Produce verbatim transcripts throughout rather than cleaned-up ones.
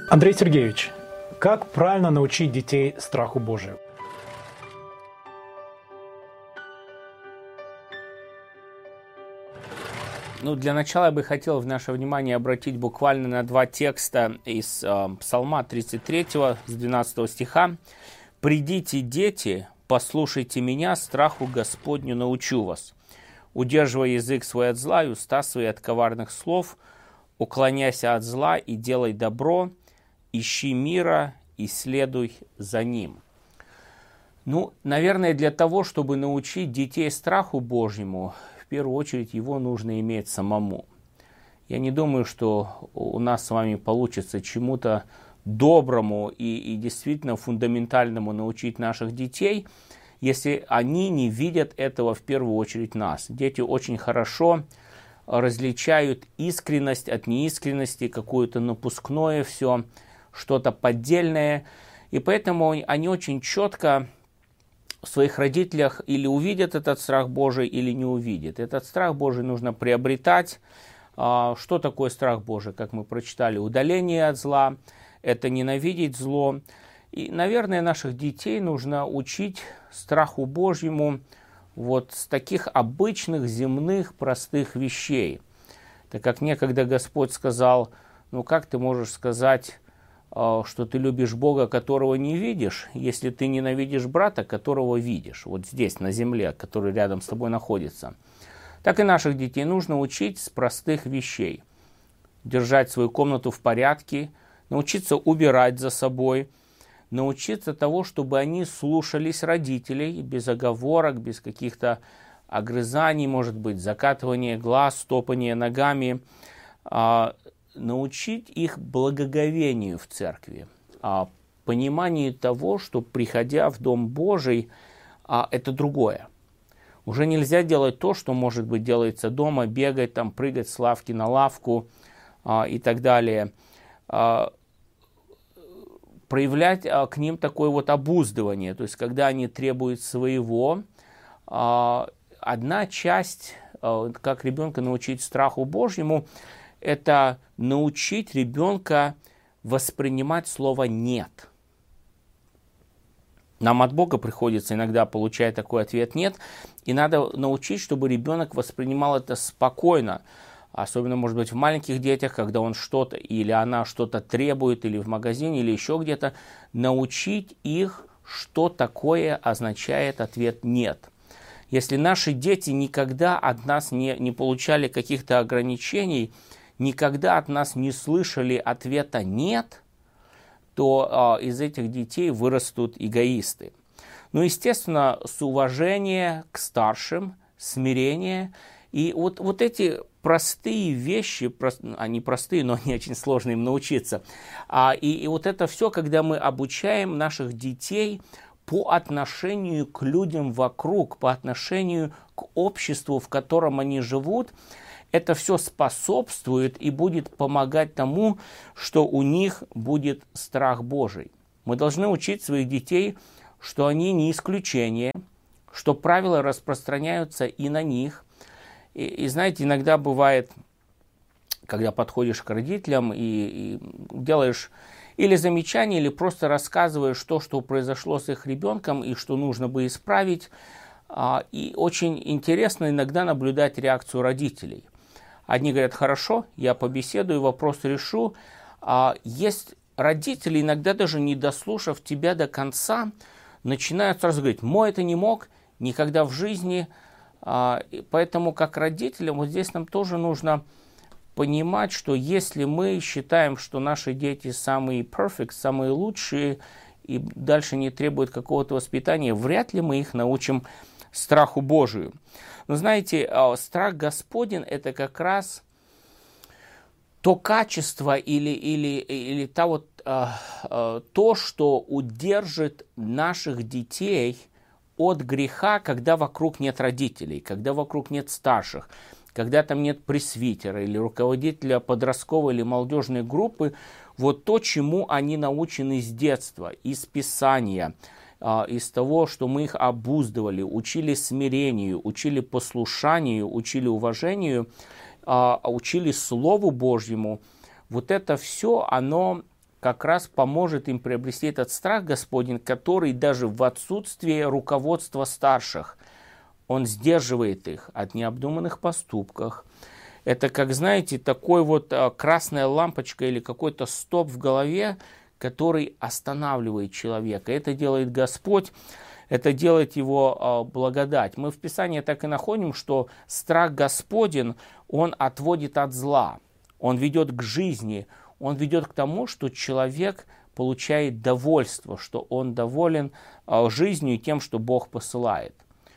Андрей Сергеевич, как правильно научить детей страху Божию? Ну, для начала я бы хотел в наше внимание обратить буквально на два текста из э, Псалма тридцать третьего, с двенадцатого стиха. «Придите, дети, послушайте меня, страху Господню научу вас. Удерживай язык свой от зла и уста свои от коварных слов, уклоняйся от зла и делай добро, ищи мира и следуй за ним». Ну, наверное, для того, чтобы научить детей страху Божьему, в первую очередь его нужно иметь самому. Я не думаю, что у нас с вами получится чему-то доброму и, и действительно фундаментальному научить наших детей, если они не видят этого в первую очередь нас. Дети очень хорошо различают искренность от неискренности, какое-то напускное все, что-то поддельное, и поэтому они очень четко в своих родителях или увидят этот страх Божий, или не увидят. Этот страх Божий нужно приобретать. Что такое страх Божий? Как мы прочитали, удаление от зла, это ненавидеть зло. И, наверное, наших детей нужно учить страху Божьему вот с таких обычных, земных, простых вещей. Так как некогда Господь сказал, ну как ты можешь сказать, что ты любишь Бога, которого не видишь, если ты ненавидишь брата, которого видишь, вот здесь, на земле, который рядом с тобой находится. Так и наших детей нужно учить с простых вещей. Держать свою комнату в порядке, научиться убирать за собой, научиться того, чтобы они слушались родителей, без оговорок, без каких-то огрызаний, может быть, закатывания глаз, топания ногами, научить их благоговению в церкви, пониманию того, что, приходя в Дом Божий, это другое. Уже нельзя делать то, что, может быть, делается дома, бегать, там, прыгать с лавки на лавку и так далее. Проявлять к ним такое вот обуздывание, то есть когда они требуют своего. Одна часть, как ребенка научить страху Божьему, это научить ребенка воспринимать слово «нет». Нам от Бога приходится иногда получать такой ответ «нет», и надо научить, чтобы ребенок воспринимал это спокойно, особенно, может быть, в маленьких детях, когда он что-то или она что-то требует, или в магазине, или еще где-то, научить их, что такое означает ответ «нет». Если наши дети никогда от нас не, не получали каких-то ограничений, никогда от нас не слышали ответа «нет», то э, из этих детей вырастут эгоисты. Ну, естественно, с уважения к старшим, смирение. И вот, вот эти простые вещи, прост, они простые, но они очень сложно им научиться. А, и, и вот это все, когда мы обучаем наших детей по отношению к людям вокруг, по отношению к обществу, в котором они живут, это все способствует и будет помогать тому, что у них будет страх Божий. Мы должны учить своих детей, что они не исключение, что правила распространяются и на них. И, и знаете, иногда бывает, когда подходишь к родителям и, и делаешь или замечание, или просто рассказываешь то, что произошло с их ребенком и что нужно бы исправить. И очень интересно иногда наблюдать реакцию родителей. Одни говорят: хорошо, я побеседую, вопрос решу. А есть родители, иногда даже не дослушав тебя до конца, начинают сразу говорить: мой это не мог, никогда в жизни. А, поэтому как родителям вот здесь нам тоже нужно понимать, что если мы считаем, что наши дети самые perfect, самые лучшие, и дальше не требуют какого-то воспитания, вряд ли мы их научим страху Божию. Но знаете, страх Господень – это как раз то качество или, или, или та вот, то, что удержит наших детей от греха, когда вокруг нет родителей, когда вокруг нет старших, когда там нет пресвитера или руководителя подростковой или молодежной группы. Вот то, чему они научены с детства, из Писания, из того, что мы их обуздывали, учили смирению, учили послушанию, учили уважению, учили Слову Божьему. Вот это все, оно как раз поможет им приобрести этот страх Господень, который даже в отсутствии руководства старших, он сдерживает их от необдуманных поступков. Это, как знаете, такой вот красная лампочка или какой-то стоп в голове, который останавливает человека. Это делает Господь, это делает его благодать. Мы в Писании так и находим, что страх Господень, он отводит от зла, он ведет к жизни, он ведет к тому, что человек получает довольство, что он доволен жизнью и тем, что Бог посылает.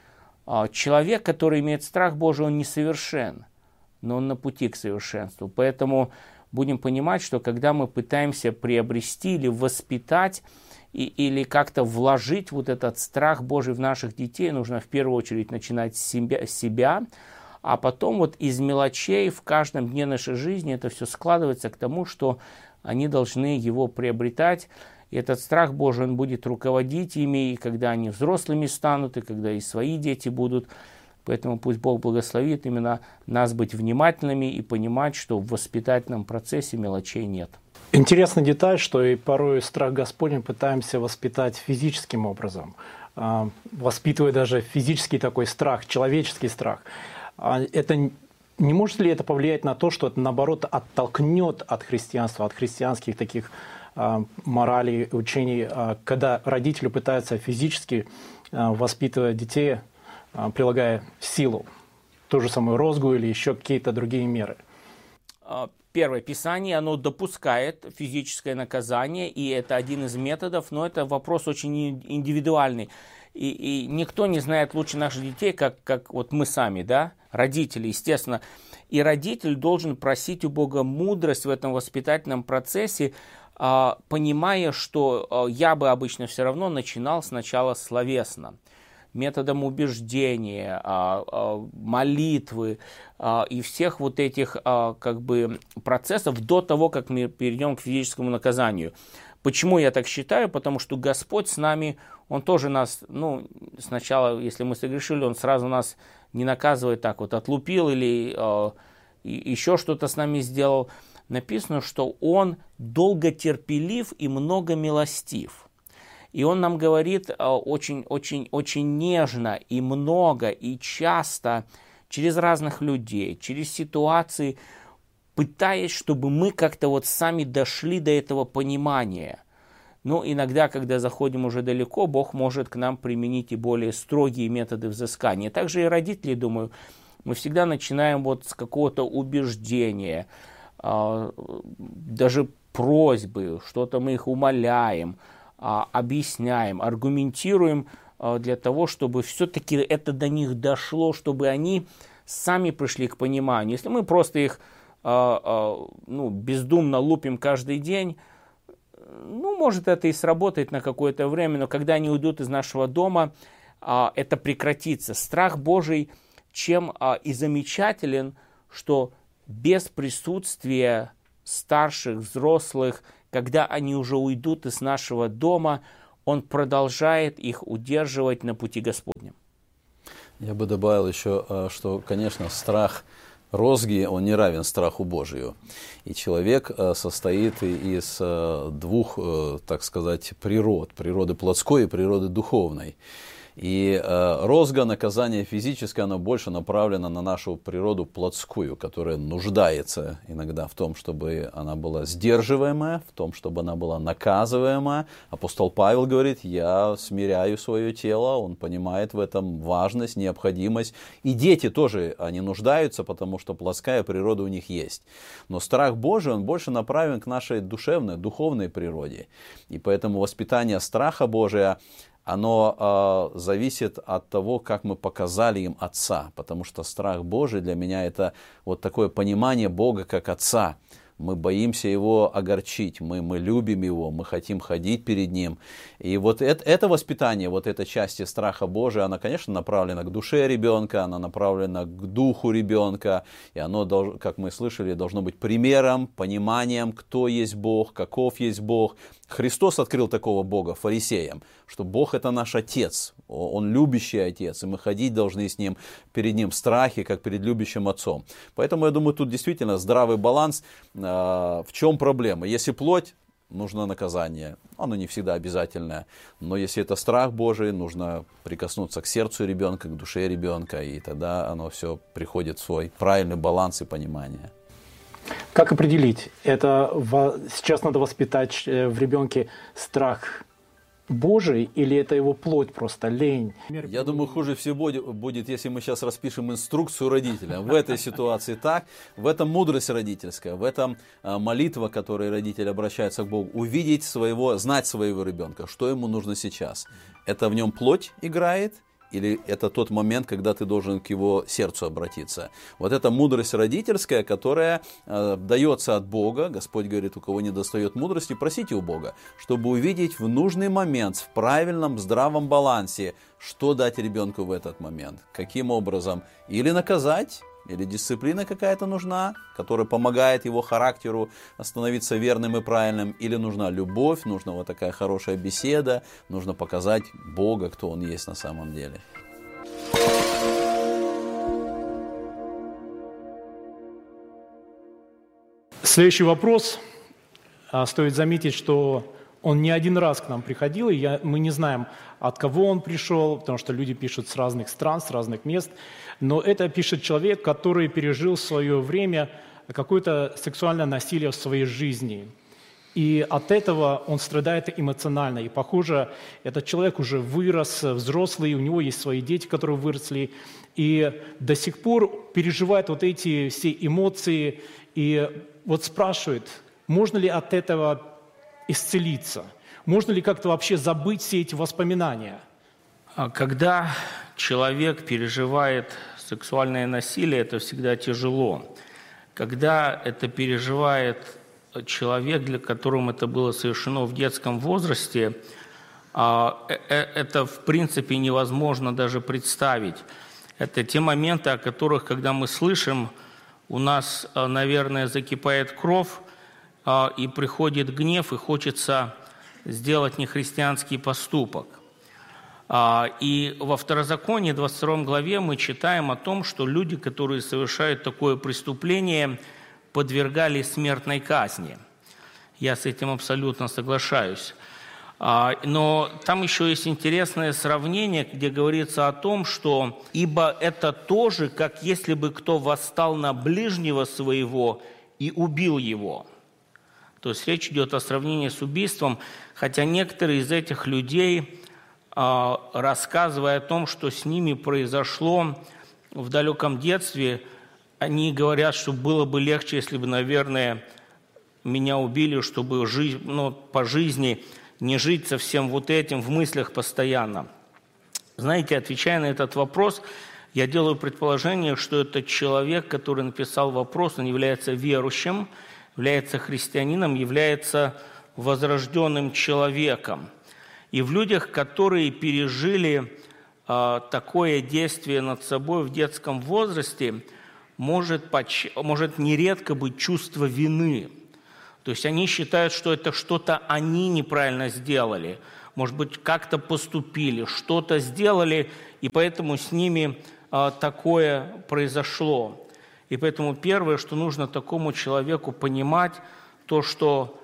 Человек, который имеет страх Божий, он несовершен, но он на пути к совершенству. Поэтому будем понимать, что когда мы пытаемся приобрести или воспитать, и, или как-то вложить вот этот страх Божий в наших детей, нужно в первую очередь начинать с себя, себя, а потом вот из мелочей в каждом дне нашей жизни это все складывается к тому, что они должны его приобретать. И этот страх Божий, он будет руководить ими, и когда они взрослыми станут, и когда и свои дети будут. Поэтому пусть Бог благословит именно нас быть внимательными и понимать, что в воспитательном процессе мелочей нет. Интересная деталь, что и порой страх Господень пытаемся воспитать физическим образом, воспитывая даже физический такой страх, человеческий страх. Это не может ли это повлиять на то, что это, наоборот, оттолкнет от христианства, от христианских таких моралей, учений, когда родители пытаются физически воспитывать детей, прилагая силу, ту же самую розгу или еще какие-то другие меры? Первое, Писание, оно допускает физическое наказание, и это один из методов, но это вопрос очень индивидуальный. И, и никто не знает лучше наших детей, как, как вот мы сами, да, родители, естественно. И родитель должен просить у Бога мудрость в этом воспитательном процессе, э, понимая, что э, я бы обычно все равно начинал сначала словесно, методом убеждения, э, э, молитвы э, и всех вот этих э, как бы процессов до того, как мы перейдем к физическому наказанию. Почему я так считаю? Потому что Господь с нами, Он тоже нас, ну, сначала, если мы согрешили, Он сразу нас не наказывает так вот, отлупил или э, еще что-то с нами сделал. Написано, что Он долготерпелив и много милостив. И Он нам говорит очень-очень-очень нежно и много, и часто через разных людей, через ситуации, пытаясь, чтобы мы как-то вот сами дошли до этого понимания. Но иногда, когда заходим уже далеко, Бог может к нам применить и более строгие методы взыскания. Также и родители, думаю, мы всегда начинаем вот с какого-то убеждения, даже просьбы, что-то мы их умоляем, объясняем, аргументируем для того, чтобы все-таки это до них дошло, чтобы они сами пришли к пониманию. Если мы просто их ну, бездумно лупим каждый день, ну, может, это и сработает на какое-то время, но когда они уйдут из нашего дома, это прекратится. Страх Божий чем и замечателен, что без присутствия старших, взрослых, когда они уже уйдут из нашего дома, Он продолжает их удерживать на пути Господнем. Я бы добавил еще, что, конечно, страх розги, он не равен страху Божию. И человек состоит из двух, так сказать, природ. Природы плотской и природы духовной. И э, розга, наказание физическое, оно больше направлено на нашу природу плотскую, которая нуждается иногда в том, чтобы она была сдерживаемая, в том, чтобы она была наказываемая. Апостол Павел говорит, я смиряю свое тело, он понимает в этом важность, необходимость. И дети тоже, они нуждаются, потому что плотская природа у них есть. Но страх Божий, он больше направлен к нашей душевной, духовной природе. И поэтому воспитание страха Божия, оно э, зависит от того, как мы показали им Отца, потому что страх Божий для меня это вот такое понимание Бога как Отца. Мы боимся Его огорчить, мы, мы любим Его, мы хотим ходить перед Ним. И вот это, это воспитание, вот эта часть страха Божия, она, конечно, направлена к душе ребенка, она направлена к духу ребенка, и оно, как мы слышали, должно быть примером, пониманием, кто есть Бог, каков есть Бог. Христос открыл такого Бога фарисеям, что Бог это наш Отец, Он любящий Отец, и мы ходить должны с Ним, перед Ним в страхе, как перед любящим Отцом. Поэтому я думаю, тут действительно здравый баланс. В чем проблема? Если плоть, нужно наказание. Оно не всегда обязательное. Но если это страх Божий, нужно прикоснуться к сердцу ребенка, к душе ребенка, и тогда оно все приходит в свой правильный баланс и понимание. Как определить? Это сейчас надо воспитать в ребенке страх Божий, или это его плоть просто, лень? Я думаю, хуже всего будет, если мы сейчас распишем инструкцию родителям. В этой ситуации так, в этом мудрость родительская, в этом молитва, которой родитель обращается к Богу, увидеть своего, знать своего ребенка, что ему нужно сейчас. Это в нем плоть играет, или это тот момент, когда ты должен к его сердцу обратиться. Вот это мудрость родительская, которая э, дается от Бога. Господь говорит, у кого не достает мудрости, просите у Бога, чтобы увидеть в нужный момент, в правильном, здравом балансе, что дать ребенку в этот момент, каким образом. Или наказать, или дисциплина какая-то нужна, которая помогает его характеру становиться верным и правильным, или нужна любовь, нужна вот такая хорошая беседа, нужно показать Бога, кто Он есть на самом деле. Следующий вопрос. Стоит заметить, что он не один раз к нам приходил, и я, мы не знаем, от кого он пришел, потому что люди пишут с разных стран, с разных мест. Но это пишет человек, который пережил в свое время какое-то сексуальное насилие в своей жизни. И от этого он страдает эмоционально. И, похоже, этот человек уже вырос, взрослый, у него есть свои дети, которые выросли, и до сих пор переживает вот эти все эмоции. И вот спрашивает, можно ли от этого исцелиться? Можно ли как-то вообще забыть все эти воспоминания? Когда человек переживает сексуальное насилие, это всегда тяжело. Когда это переживает человек, для которого это было совершено в детском возрасте, это, в принципе, невозможно даже представить. Это те моменты, о которых, когда мы слышим, у нас, наверное, закипает кровь, и приходит гнев, и хочется сделать нехристианский поступок. И во Второзаконии, двадцать второй главе, мы читаем о том, что люди, которые совершают такое преступление, подвергались смертной казни. Я с этим абсолютно соглашаюсь. Но там еще есть интересное сравнение, где говорится о том, что «ибо это тоже, как если бы кто восстал на ближнего своего и убил его». То есть речь идет о сравнении с убийством, хотя некоторые из этих людей, рассказывая о том, что с ними произошло в далеком детстве, они говорят, что было бы легче, если бы, наверное, меня убили, чтобы жить, ну, по жизни не жить со всем вот этим в мыслях постоянно. Знаете, отвечая на этот вопрос, я делаю предположение, что этот человек, который написал вопрос, он является верующим, является христианином, является возрожденным человеком. И в людях, которые пережили э, такое действие над собой в детском возрасте, может, поч- может нередко быть чувство вины. То есть они считают, что это что-то они неправильно сделали, может быть, как-то поступили, что-то сделали, и поэтому с ними э, такое произошло. И поэтому первое, что нужно такому человеку понимать, то, что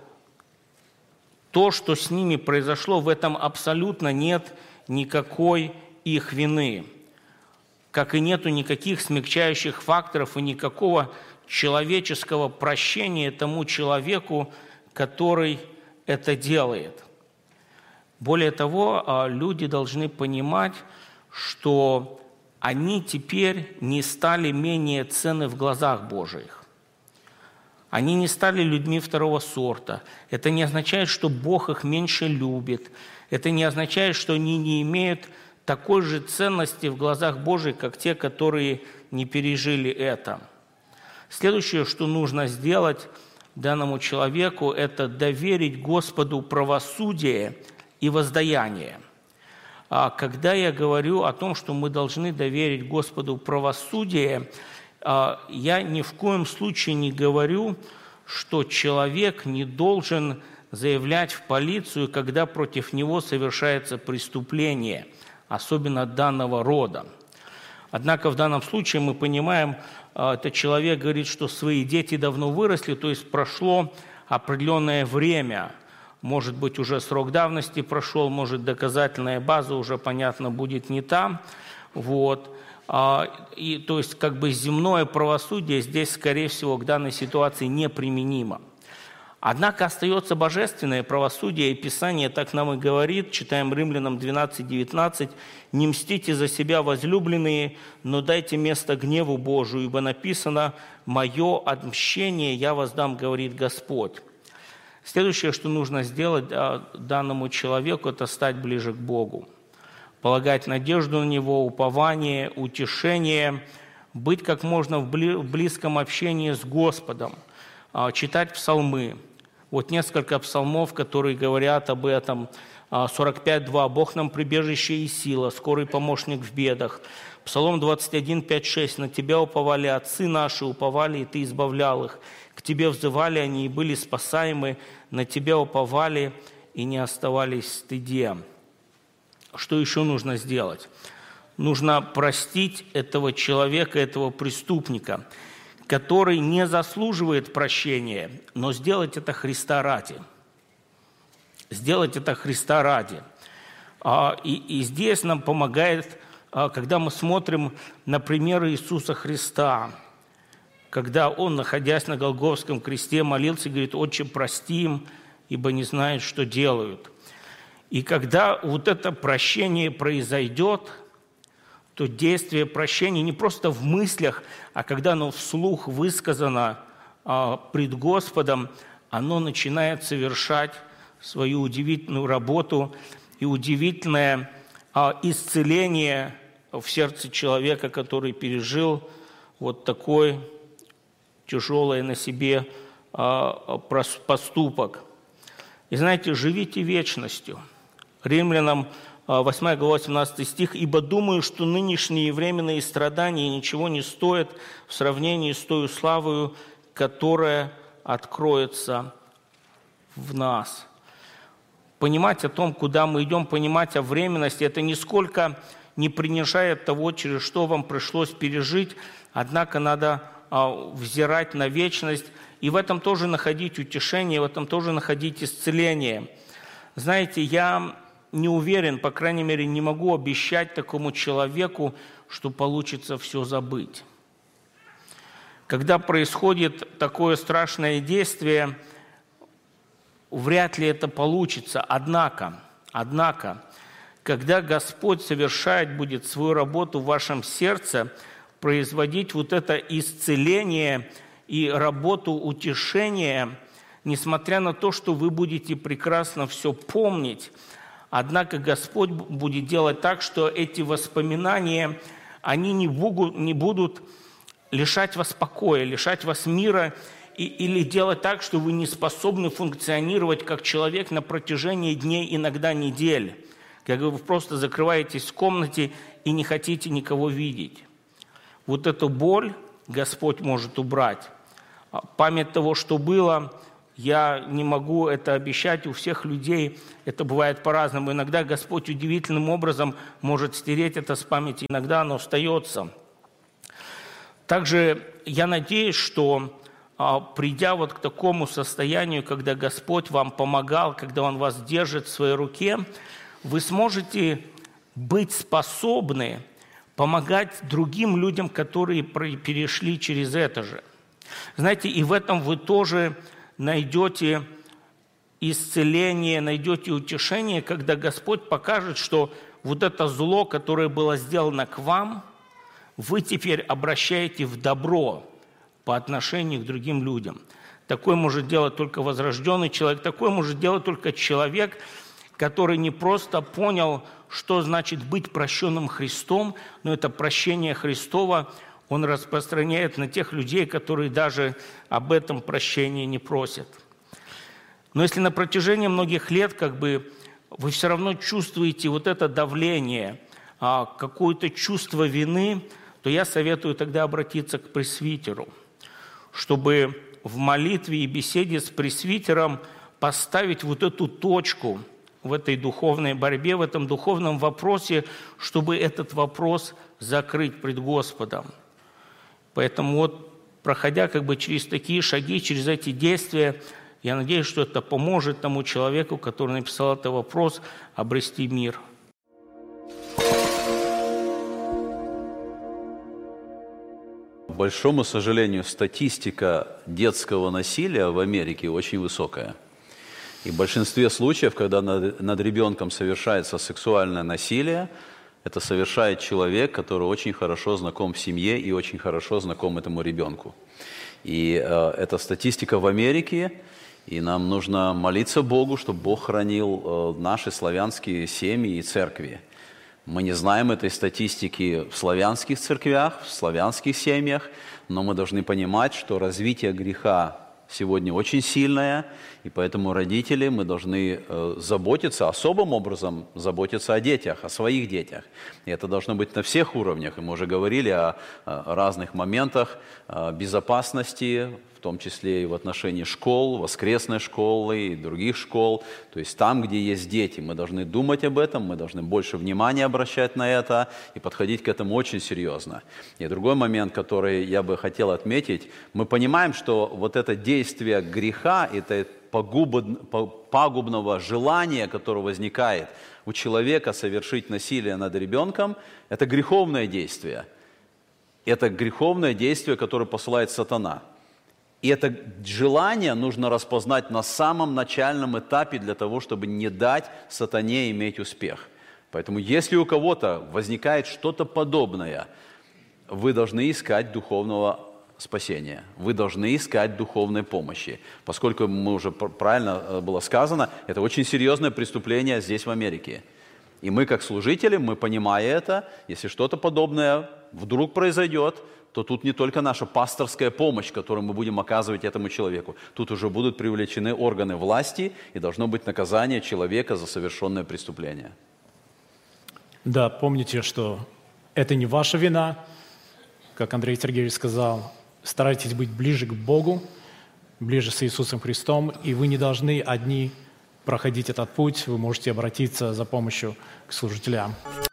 то, что с ними произошло, в этом абсолютно нет никакой их вины. Как и нету никаких смягчающих факторов и никакого человеческого прощения тому человеку, который это делает. Более того, люди должны понимать, что они теперь не стали менее ценны в глазах Божиих. Они не стали людьми второго сорта. Это не означает, что Бог их меньше любит. Это не означает, что они не имеют такой же ценности в глазах Божиих, как те, которые не пережили это. Следующее, что нужно сделать данному человеку, это доверить Господу правосудие и воздаяние. А когда я говорю о том, что мы должны доверить Господу правосудие, я ни в коем случае не говорю, что человек не должен заявлять в полицию, когда против него совершается преступление, особенно данного рода. Однако в данном случае мы понимаем, этот человек говорит, что свои дети давно выросли, то есть прошло определенное время. может быть, уже срок давности прошел, может, доказательная база уже, понятно, будет не та. Вот. И, то есть, как бы земное правосудие здесь, скорее всего, к данной ситуации неприменимо. Однако остается божественное правосудие, и Писание так нам и говорит, читаем Римлянам двенадцать девятнадцать, «Не мстите за себя, возлюбленные, но дайте место гневу Божию, ибо написано, «Мое отмщение я воздам, говорит Господь». Следующее, что нужно сделать данному человеку, это стать ближе к Богу, полагать надежду на Него, упование, утешение, быть как можно в близком общении с Господом, читать псалмы. Вот несколько псалмов, которые говорят об этом. сорок пять два «Бог нам прибежище и сила, скорый помощник в бедах». Псалом двадцать один пять шесть «На Тебя уповали отцы наши, уповали, и Ты избавлял их. К Тебе взывали они, и были спасаемы, на Тебя уповали, и не оставались в стыде». Что еще нужно сделать? Нужно простить этого человека, этого преступника, который не заслуживает прощения, но сделать это Христа ради. Сделать это Христа ради. И, и здесь нам помогает, когда мы смотрим на пример Иисуса Христа, когда Он, находясь на Голгофском кресте, молился и говорит: «Отче, прости им, ибо не знают, что делают». И когда вот это прощение произойдет, то действие прощения не просто в мыслях, а когда оно вслух высказано а, пред Господом, оно начинает совершать свою удивительную работу и удивительное а, исцеление в сердце человека, который пережил вот такой тяжелый на себе а, поступок. И знаете, живите вечностью. Римлянам восьмая глава, семнадцатый стих. «Ибо думаю, что нынешние временные страдания ничего не стоят в сравнении с той славою, которая откроется в нас». Понимать о том, куда мы идем, понимать о временности, это нисколько не принижает того, через что вам пришлось пережить, однако надо взирать на вечность и в этом тоже находить утешение, в этом тоже находить исцеление. Знаете, я не уверен, по крайней мере, не могу обещать такому человеку, что получится все забыть. Когда происходит такое страшное действие, вряд ли это получится. Однако, однако, когда Господь совершает будет свою работу в вашем сердце, производить вот это исцеление и работу утешения, несмотря на то, что вы будете прекрасно все помнить, однако Господь будет делать так, что эти воспоминания, они не будут, не будут лишать вас покоя, лишать вас мира, и, или делать так, что вы не способны функционировать как человек на протяжении дней, иногда недель, когда вы просто закрываетесь в комнате и не хотите никого видеть. Вот эту боль Господь может убрать. Память того, что было, я не могу это обещать, у всех людей это бывает по-разному. Иногда Господь удивительным образом может стереть это с памяти, иногда оно остается. Также я надеюсь, что придя вот к такому состоянию, когда Господь вам помогал, когда Он вас держит в своей руке, вы сможете быть способны помогать другим людям, которые перешли через это же. Знаете, и в этом вы тоже найдете исцеление, найдете утешение, когда Господь покажет, что вот это зло, которое было сделано к вам, вы теперь обращаете в добро по отношению к другим людям. Такое может делать только возрожденный человек, такое может делать только человек, который не просто понял, что значит быть прощенным Христом, но это прощение Христова Он распространяет на тех людей, которые даже об этом прощении не просят. Но если на протяжении многих лет как бы, вы все равно чувствуете вот это давление, какое-то чувство вины, то я советую тогда обратиться к пресвитеру, чтобы в молитве и беседе с пресвитером поставить вот эту точку в этой духовной борьбе, в этом духовном вопросе, чтобы этот вопрос закрыть пред Господом. Поэтому вот, проходя как бы через такие шаги, через эти действия, Я надеюсь, что это поможет тому человеку, который написал этот вопрос, обрести мир. К большому сожалению, статистика детского насилия в Америке очень высокая. И в большинстве случаев, когда над, над ребенком совершается сексуальное насилие, это совершает человек, который очень хорошо знаком в семье и очень хорошо знаком этому ребенку. И э, это статистика в Америке, и нам нужно молиться Богу, чтобы Бог хранил э, наши славянские семьи и церкви. Мы не знаем этой статистики в славянских церквях, в славянских семьях, но мы должны понимать, что развитие греха сегодня очень сильное, и поэтому родители, мы должны э, заботиться, особым образом заботиться о детях, о своих детях. И это должно быть на всех уровнях. И мы уже говорили о, о разных моментах о безопасности, в том числе и в отношении школ, воскресной школы и других школ. То есть там, где есть дети, мы должны думать об этом, мы должны больше внимания обращать на это и подходить к этому очень серьезно. И другой момент, который я бы хотел отметить, мы понимаем, что вот это действие греха, это пагубного желания, которое возникает у человека совершить насилие над ребенком, это греховное действие. Это греховное действие, которое посылает сатана. И это желание нужно распознать на самом начальном этапе для того, чтобы не дать сатане иметь успех. Поэтому если у кого-то возникает что-то подобное, вы должны искать духовного спасения, вы должны искать духовной помощи. Поскольку, мы уже правильно было сказано, это очень серьезное преступление здесь, в Америке. И мы, как служители, мы, понимая это, если что-то подобное вдруг произойдет, то тут не только наша пасторская помощь, которую мы будем оказывать этому человеку. Тут уже будут привлечены органы власти, и должно быть наказание человека за совершенное преступление. Да, помните, что это не ваша вина, как Андрей Сергеевич сказал. Старайтесь быть ближе к Богу, ближе с Иисусом Христом, и вы не должны одни проходить этот путь, вы можете обратиться за помощью к служителям.